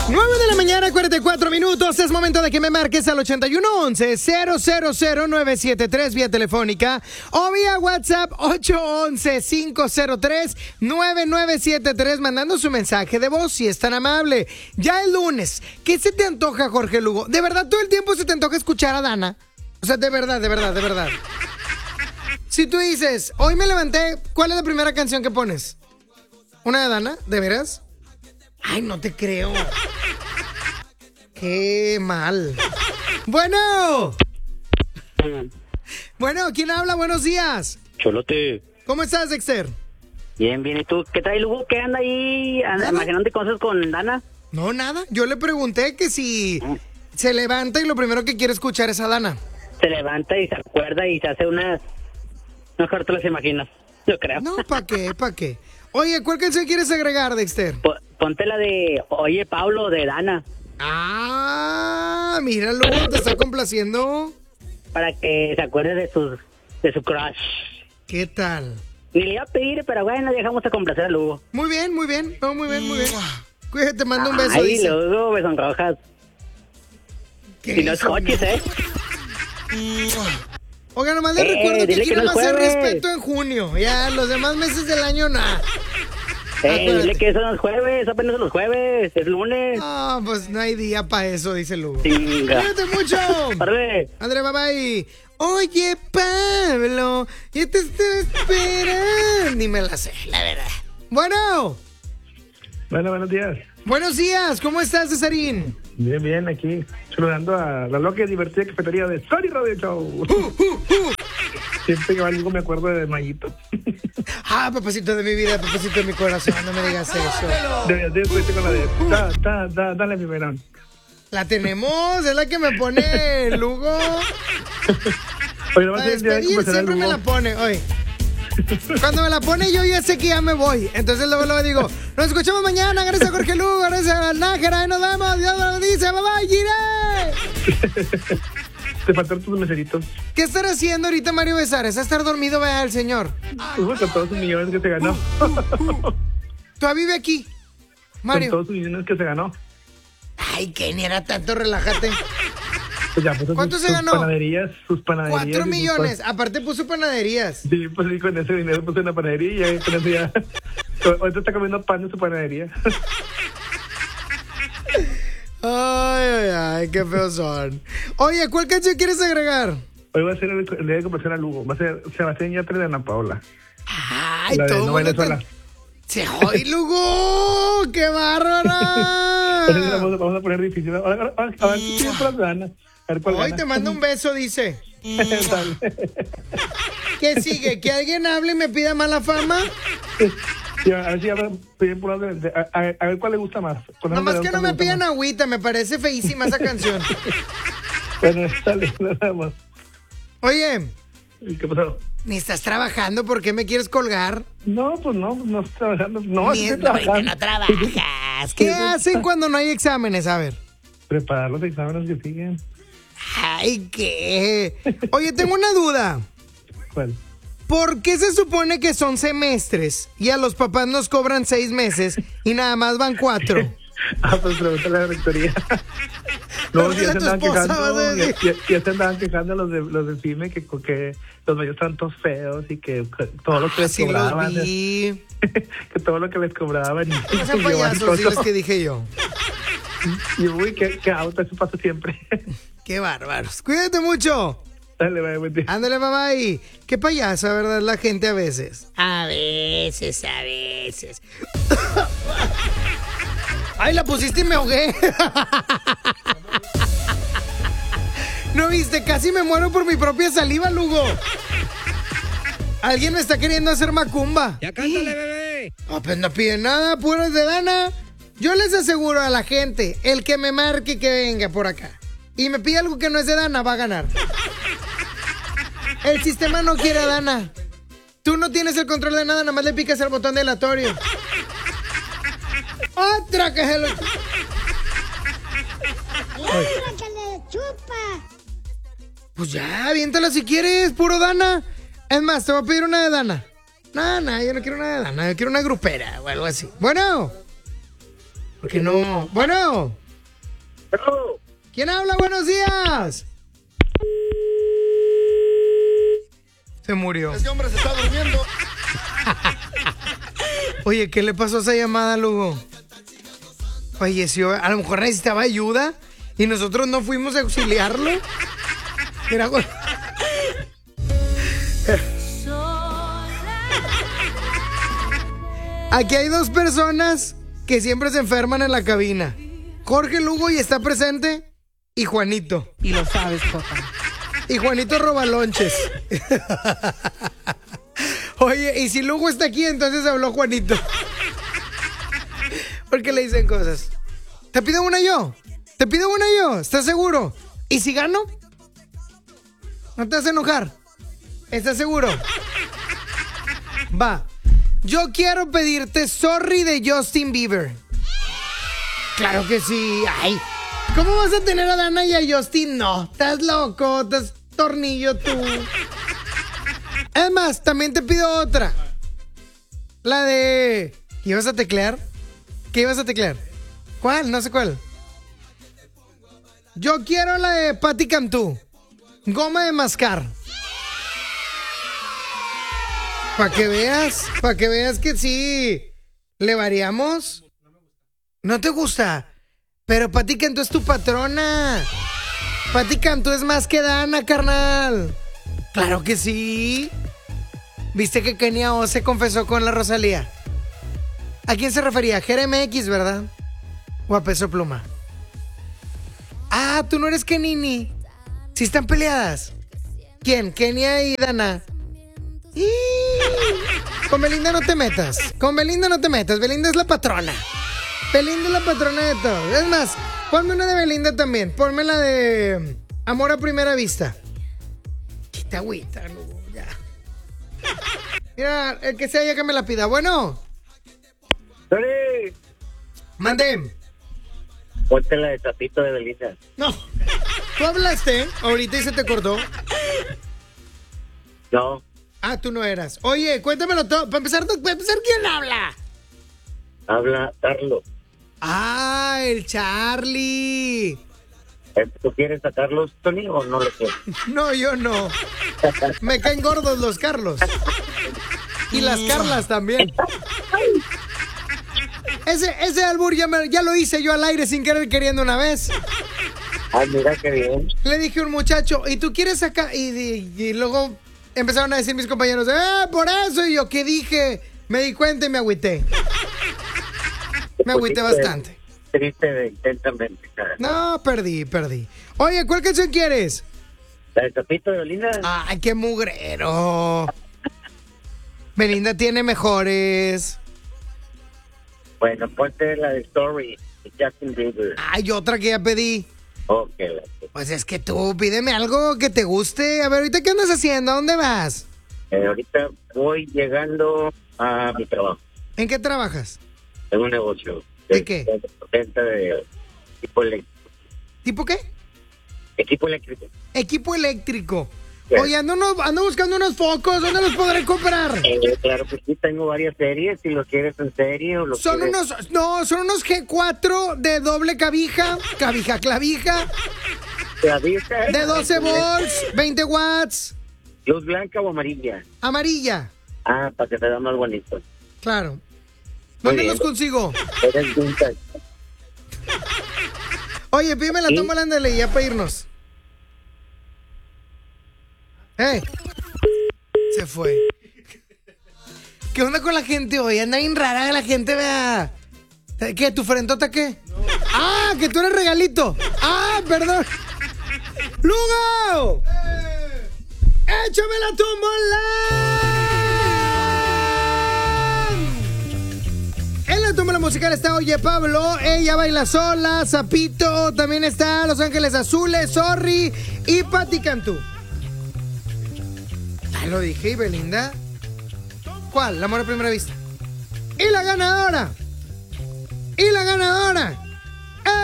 9 de la mañana, 44 minutos. Es momento de que me marques al 8111-000-973 vía telefónica o vía WhatsApp 811-503-9973 mandando su mensaje de voz si es tan amable. Ya el lunes, ¿qué se te antoja, Jorge Lugo? ¿De verdad todo el tiempo se te antoja escuchar a Dana? O sea, de verdad, de verdad, de verdad. Si tú dices, hoy me levanté, ¿cuál es la primera canción que pones? ¿Una de Dana? ¿De veras? Ay, no te creo. Qué mal. Bueno. Bueno, ¿quién habla? Buenos días. Cholote. ¿Cómo estás, Dexter? Bien, bien. ¿Y tú? ¿Qué trae, Lugo? ¿Qué anda ahí imaginando cosas con Dana? No, nada. Yo le pregunté que si se levanta y lo primero que quiere escuchar es a Dana. Se levanta y se acuerda y se hace unas... Mejor te las imaginas, yo creo. No, ¿para qué? ¿Para qué? Oye, ¿cuál canción quieres agregar, Dexter? Ponte la de Oye, Pablo, de Dana. Ah, mira, Lugo, te está complaciendo. Para que se acuerde de su crush. ¿Qué tal? Ni le iba a pedir, pero bueno, dejamos a complacer a Lugo. Muy bien, muy bien. No, muy bien, muy bien. Cuídate, te mando un beso. Ay, dice. Lugo, besón rojas. Y no es coches, ¿eh? Oiga, nomás le recuerdo que aquí no nomás hay respeto en junio. Ya, los demás meses del año, nada. Dile que son los jueves, apenas son los jueves, es lunes. Ah, pues no hay día para eso, dice Lugo. Chinga. Cuídate mucho. Órale. André, bye bye. Oye, Pablo, yo te estoy esperando. Ni me la sé, la verdad. Bueno. Bueno, buenos días. Buenos días, ¿cómo estás, Cesarín? Bien, bien, aquí saludando a la loca y divertida cafetería de Sony Radio Show. Siempre que algo me acuerdo de Mayito. Ah, papacito de mi vida, papacito de mi corazón, no me digas eso. Después con la de dale mi verón. La tenemos, es la que me pone Lugo. Oye, La despedir siempre me la pone, oye. Cuando me la pone yo ya sé que ya me voy. Entonces luego digo, nos escuchamos mañana. Gracias a Jorge Lugo, gracias a Nájera. Ahí nos vemos. Dios lo bendice. Bye bye, Gire. Te faltaron tus meseritos. ¿Qué estará haciendo ahorita Mario Besares? ¿A estar dormido, vea el señor? Con todos sus millones que se ganó. ¿Todavía vive aquí, Mario? Con todos sus millones que se ganó. Ay, que ni era tanto, relájate. Pues ya, pues, ¿Cuánto se ganó? Sus panaderías. 4 millones. Aparte puso panaderías. Sí, pues sí, con ese dinero puse una panadería y con eso ya... Ahorita está comiendo pan en su panadería. Ay, qué feos son. Oye, ¿cuál canción quieres agregar? Hoy va a ser el día de conversión a Lugo. Va a ser Sebastián Yatra de Ana Paula. Ay, la de todo No Venezuela. ¡Ay, Lugo! ¡Qué bárbara! Vamos a poner difícil. A ver si tienes por las ganas. A ver cuál Hoy gana. te mando un beso, dice. Dale. ¿Qué sigue? ¿Que alguien hable y me pida mala fama? Sí, a ver si piden por las a ver cuál le gusta más. Nomás que no me pidan agüita, me parece feísima esa canción. Bueno, dale, nos vemos. Oye, ¿Qué pasó? ¿ni estás trabajando? ¿Por qué me quieres colgar? No, pues no estoy trabajando. No, Ni estoy trabajando. no trabajas. ¿Qué hacen cuando no hay exámenes? A ver. Preparar los exámenes que siguen. Ay, ¿qué? Oye, tengo una duda. ¿Cuál? ¿Por qué se supone que son semestres y a los papás nos cobran 6 meses y nada más van 4? Pues pregúntale a la rectoría. No, ya se andaban quejando. Ya se andaban quejando los de CIME que los medios están todos feos y que todo lo que les cobraban. Los vi. Que todo lo que les cobraban. No sean payasos, diles que dije yo. Y uy, qué auto, eso pasa siempre. Qué bárbaros. Cuídate mucho. Dale, bye, buen día. Ándale, mamá. Y qué payasa, ¿verdad? La gente a veces. A veces. Ay, la pusiste y me ahogué. ¿No viste? Casi me muero por mi propia saliva, Lugo. Alguien me está queriendo hacer macumba. Ya cántale, bebé. Ah, pues no piden nada, puras de Dana. Yo les aseguro a la gente, el que me marque que venga por acá y me pide algo que no es de Dana, va a ganar. El sistema no quiere a Dana. Tú no tienes el control de nada, nada más le picas el botón de aleatorio. ¡Otra que se lo... Pues ya, aviéntala si quieres, puro Dana. Es más, te voy a pedir una de Dana. No, yo no quiero una de Dana, yo quiero una grupera o algo así. Bueno. ¿Por qué no? Bueno. ¿Quién habla? Buenos días. Se murió. Ese hombre se está durmiendo. Oye, ¿qué le pasó a esa llamada, Lugo? Falleció. A lo mejor necesitaba ayuda y nosotros no fuimos a auxiliarlo. Mira, güey. Aquí hay dos personas que siempre se enferman en la cabina. Jorge Lugo y está presente, y Juanito. Y lo sabes, Jota. Y Juanito Robalonches. Oye, y si Lugo está aquí, entonces habló Juanito. Porque le dicen cosas. Te pido una yo. ¿Estás seguro? ¿Y si gano? ¿No te vas a enojar? ¿Estás seguro? Va. Yo quiero pedirte Sorry de Justin Bieber. Claro que sí. Ay, ¿cómo vas a tener a Dana y a Justin? No, estás loco, estás tornillo tú. Es más, también te pido otra. La de... ¿Qué ibas a teclear? ¿Cuál? No sé cuál. Yo quiero la de Patti Cantú. Goma de mascar. Para que veas que sí le variamos. ¿No te gusta? Pero Patti Cantú es tu patrona. Patti Cantú es más que Dana, carnal. Claro que sí. ¿Viste que Kenia O se confesó con la Rosalía? ¿A quién se refería? GRMX, ¿verdad? ¿O a Peso Pluma? Ah, tú no eres Kenini. Sí están peleadas. ¿Quién? Kenia y Dana. Con Belinda no te metas. Belinda es la patrona. Belinda es la patrona de todo. Es más, ponme una de Belinda también. Ponme la de Amor a Primera Vista. Quita agüita, Lugo, ya. Mira, el que sea ya que me la pida. Bueno. ¡Sorry! Mande. Ponte la de Zapito de Belinda. No. Tú hablaste ahorita y se te cortó. No. Ah, tú no eras. Oye, cuéntamelo todo. Para empezar, ¿quién habla? Habla Carlos. Ah, el Charlie. ¿Tú quieres a Carlos, Tony, o no lo quieres? No, yo no. Me caen gordos los Carlos. Y las Carlas también. Ese albur ya lo hice yo al aire sin querer queriendo una vez. Ah, mira qué bien. Le dije a un muchacho, ¿y tú quieres acá? Y luego empezaron a decir mis compañeros, por eso. Y yo, ¿qué dije? Me di cuenta y me agüité. Me agüité bastante. Triste intensamente. No, perdí. Oye, ¿cuál canción quieres? ¿La de Zapito de Belinda? Ay, qué mugrero. Belinda tiene mejores. Bueno, ponte la de Story de Justin Bieber. Ay, otra que ya pedí. Ok. Pues es que tú pídeme algo que te guste. A ver, ¿ahorita qué andas haciendo? ¿A dónde vas? Ahorita voy llegando a mi trabajo. ¿En qué trabajas? En un negocio. ¿De qué? Venta de equipo eléctrico. ¿Tipo qué? Equipo eléctrico. Equipo eléctrico. Sí. Oye, ando buscando unos focos. ¿Dónde los podré comprar? Claro que sí, tengo varias series. Si lo quieres en serie o lo son quieres... son unos G4 de doble clavija. Clavija. De 12 volts, 20 watts. ¿Luz blanca o amarilla? Amarilla. Ah, para que te vea más bonito. Claro. ¿Dónde los consigo? Eres vintage. Oye, pídeme la toma, ándale, ya para irnos. Se fue. ¿Qué onda con la gente hoy? Anda bien rara la gente, vea. ¿Qué? ¿Tu frentota qué? No. Ah, que tú eres regalito. Ah, perdón. ¡Lugo! ¡Échame la tómbola! En la tómbola musical está Oye Pablo, Ella Baila Sola, Zapito, también está Los Ángeles Azules, Sorry y Patti Cantú. Ya lo dije, ¿y Belinda? ¿Cuál? El Amor a Primera Vista. Y la ganadora